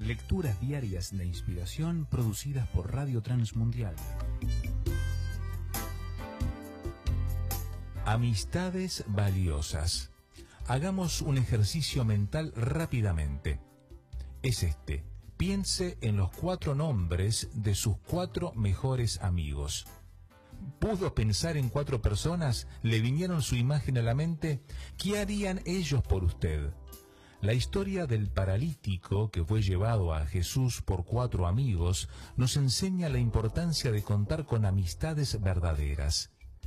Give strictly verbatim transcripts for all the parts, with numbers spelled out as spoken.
Lecturas diarias de inspiración producidas por Radio Transmundial. Amistades valiosas. Hagamos un ejercicio mental rápidamente. Es este. Piense en los cuatro nombres de sus cuatro mejores amigos. ¿Pudo pensar en cuatro personas? ¿Le vinieron su imagen a la mente? ¿Qué harían ellos por usted? La historia del paralítico que fue llevado a Jesús por cuatro amigos nos enseña la importancia de contar con amistades verdaderas.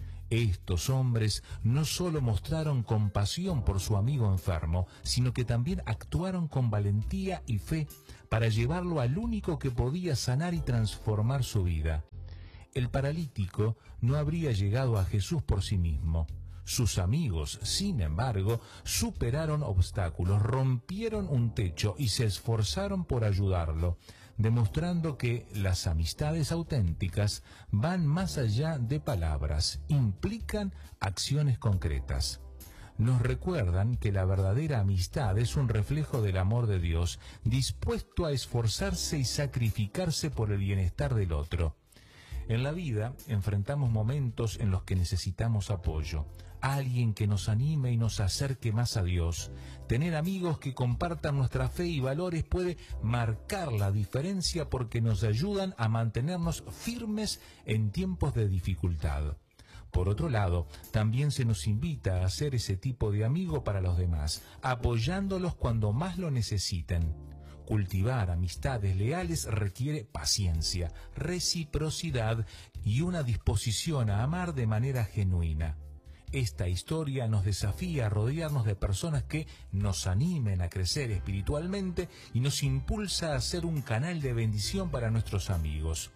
Estos hombres no solo mostraron compasión por su amigo enfermo, sino que también actuaron con valentía y fe para llevarlo al único que podía sanar y transformar su vida. El paralítico no habría llegado a Jesús por sí mismo. Sus amigos, sin embargo, superaron obstáculos, rompieron un techo y se esforzaron por ayudarlo, demostrando que las amistades auténticas van más allá de palabras, implican acciones concretas. Nos recuerdan que la verdadera amistad es un reflejo del amor de Dios, dispuesto a esforzarse y sacrificarse por el bienestar del otro. En la vida enfrentamos momentos en los que necesitamos apoyo, alguien que nos anime y nos acerque más a Dios. Tener amigos que compartan nuestra fe y valores puede marcar la diferencia porque nos ayudan a mantenernos firmes en tiempos de dificultad. Por otro lado, también se nos invita a ser ese tipo de amigo para los demás, apoyándolos cuando más lo necesiten. Cultivar amistades leales requiere paciencia, reciprocidad y una disposición a amar de manera genuina. Esta historia nos desafía a rodearnos de personas que nos animen a crecer espiritualmente y nos impulsa a ser un canal de bendición para nuestros amigos.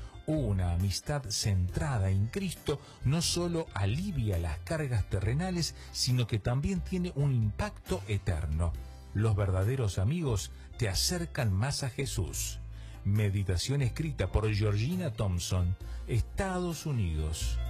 Una amistad centrada en Cristo no solo alivia las cargas terrenales, sino que también tiene un impacto eterno. Los verdaderos amigos te acercan más a Jesús. Meditación escrita por Georgina Thompson, Estados Unidos.